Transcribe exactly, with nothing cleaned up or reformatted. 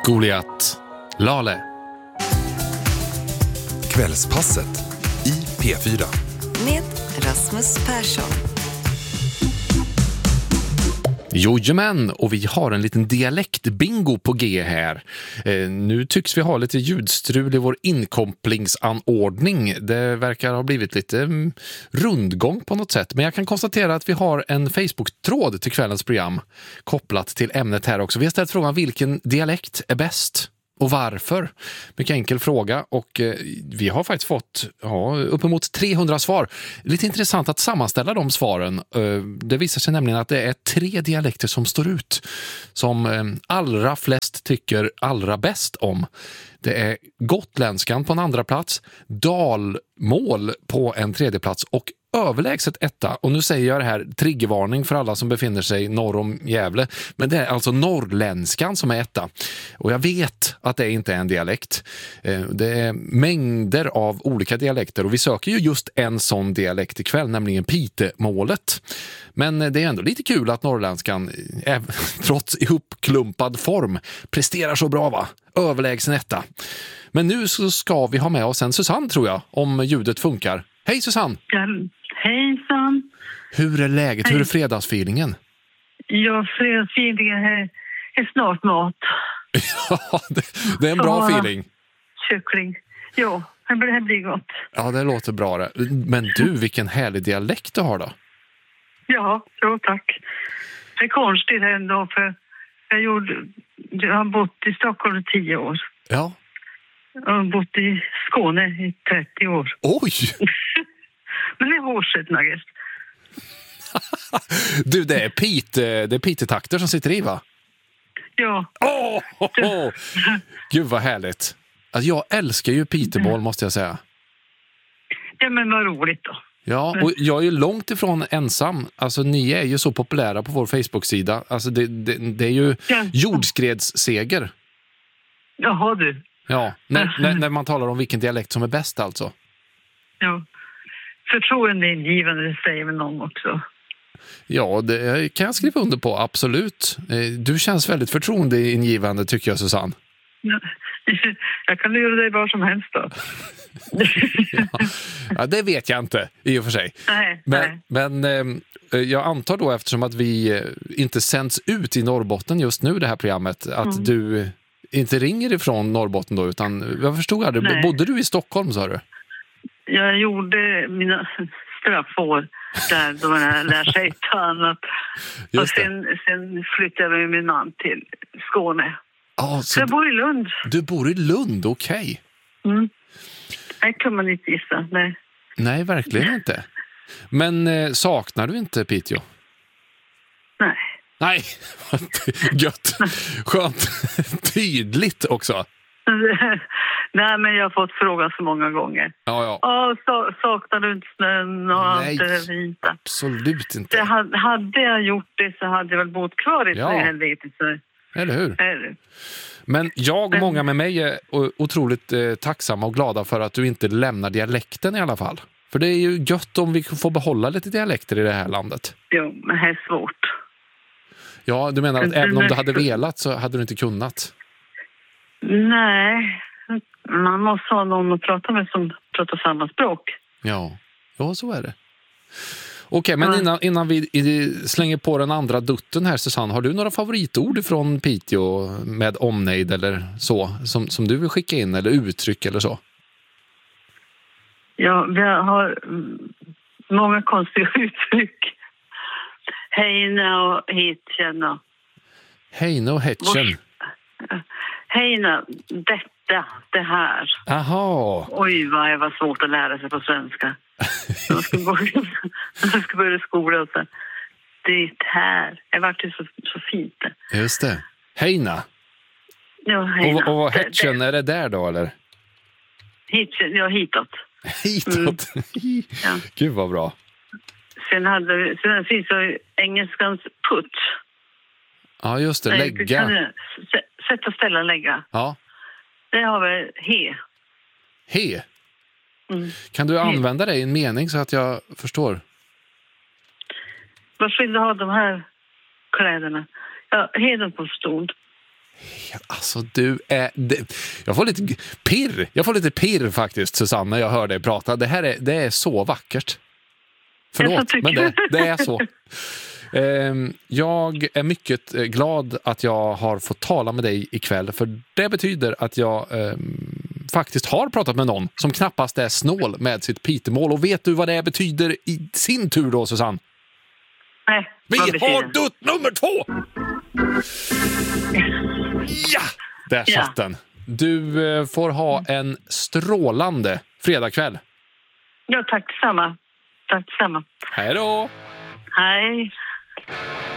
Goliat, Lale. Kvällspasset i P fyra. Med Rasmus Persson. Jojomän, och vi har en liten dialektbingo på G här. Eh, nu tycks vi ha lite ljudstrul i vår inkopplingsanordning. Det verkar ha blivit lite mm, rundgång på något sätt. Men jag kan konstatera att vi har en Facebook-tråd till kvällens program kopplat till ämnet här också. Vi har ställt frågan vilken dialekt är bäst? Och varför? Mycket enkel fråga, och eh, vi har faktiskt fått ja, uppemot trehundra svar. Lite intressant att sammanställa de svaren. Eh, det visar sig nämligen att det är tre dialekter som står ut som eh, allra flest tycker allra bäst om. Det är gotländskan på en andra plats, dalmål på en tredje plats och överlägset etta. Och nu säger jag det här, triggervarning för alla som befinner sig norr om Gävle, men det är alltså norrländskan som är etta. Och jag vet att det inte är en dialekt. Det är mängder av olika dialekter och vi söker ju just en sån dialekt ikväll, nämligen pitemålet. Men det är ändå lite kul att norrländskan, trots ihopklumpad form, presterar så bra, va? Överlägsen etta. Men nu så ska vi ha med oss en Susanne, tror jag, om ljudet funkar. Hej Susanne! Ja, hejsan! Hur är läget? Hej. Hur är fredagsfeelingen? Ja, fredagsfeelingen är, är snart mat. Ja, det, det är en bra Så, feeling. Kyckling. Ja, det blir, det blir gott. Ja, det låter bra det. Men du, vilken härlig dialekt du har då. Ja, jo, tack. Det är konstigt ändå, för jag, gjorde, jag har bott i Stockholm i tio år. Ja. Jag har bott i Skåne i trettio år. Oj! Men det är hårset, Nagges. Du, det är Pite, det är Pite-takter som sitter i, va? Ja. Åh! Oh, oh, oh. Gud vad härligt. Alltså, jag älskar ju Pitemål, måste jag säga. Ja, men vad roligt då. Ja, och jag är ju långt ifrån ensam. Alltså, ni är ju så populära på vår Facebook-sida. Alltså, det, det, det är ju Ja. jordskredsseger. Jaha, du. Ja, när, när, när man talar om vilken dialekt som är bäst alltså. Ja. Förtroendeingivande, det säger väl någon också. Ja, det kan jag skriva under på, absolut. Du känns väldigt förtroendeingivande, tycker jag, Susanne. Ja. Jag kan göra det var som helst då. Ja. Ja, det vet jag inte i och för sig. Nej, men nej. men eh, jag antar då, eftersom att vi eh, inte sänds ut i Norrbotten just nu, det här programmet, att Mm. du inte ringer ifrån Norrbotten då, utan jag förstod aldrig, Nej. bodde du i Stockholm, sa du? Jag gjorde mina straffår där då jag lär sig ta annat. Och Just det. sen, sen flyttade jag med min man till Skåne. Ah, Så så jag bor i Lund. du bor i Lund, okej. Mm. Det kan man inte gissa. Nej. Nej, verkligen inte. Men eh, saknar du inte Piteå? Nej. Nej, gött. Skönt. Tydligt också. Nej, men jag har fått frågan så många gånger. Ja, ja. Åh, så, saknar du inte snön och allt Nej. det vita? Absolut Det inte. hade, hade jag gjort det så hade jag väl bott kvar i Ja. ja. helvetet. Så. Eller hur? Eller, Men jag och Men- många med mig är o- otroligt eh, tacksamma och glada för att du inte lämnar dialekten i alla fall. För det är ju gött om vi får behålla lite dialekter i det här landet. jo, men det är svårt. Ja, du menar att Men- även om du men- hade velat så hade du inte kunnat? Nej, man måste ha någon att prata med som pratar samma språk. Ja, ja så är det. Okej, men Ja. innan, innan vi i- slänger på den andra dutten här, Susanne, har du några favoritord från Piteå med omnejd eller så, som, som du vill skicka in, eller uttryck eller så? Ja, vi har mm, många konstiga uttryck. Heina och hitkänna. Heino och Hetchen. Heina, detta, det här. Aha, Oj, vad det var svårt att lära sig på svenska. Jag ska börja, jag ska börja skola och så. Det här. Det vart ju så, så fint. just det. Heina. Ja, heina. Och, och Det- Hetchen, är det där då, eller? Hit, ja, hitåt. Hitåt. Ja. Gud vad bra. Sen, hade vi, sen finns det engelskans put. Ja, just det. Nej, det kan Lägga. jag- s- Sätta, ställa, lägga. Ja. Det har vi he. He. Mm. Kan du använda det i en mening så att jag förstår? Var vill du ha de här kläderna? Ja, he dem på stol. Alltså du är... Det, jag får lite pirr. Jag får lite pirr faktiskt, Susanne, när jag hör dig prata. Det här är, det är så vackert. Förlåt, men det, det är så. Jag är mycket glad att jag har fått tala med dig ikväll, för det betyder att jag faktiskt har pratat med någon som knappast är snål med sitt pitemål. Och vet du vad det betyder i sin tur då, Susanne? Nej, vi har dutt nummer två! Ja, där ja. satt den. Du får ha en strålande fredagkväll. Ja, tack samma. Tack samma. Hej då! Hej.